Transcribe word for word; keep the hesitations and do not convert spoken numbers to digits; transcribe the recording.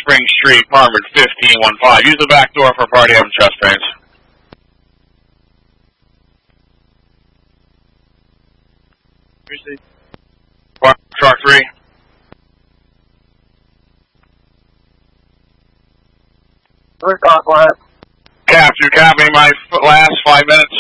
Spring Street, Parmard fifteen one five. Use the back door for party having chest pains. Truck three. Three o'clock, go ahead. Cap, you copy my last five minutes?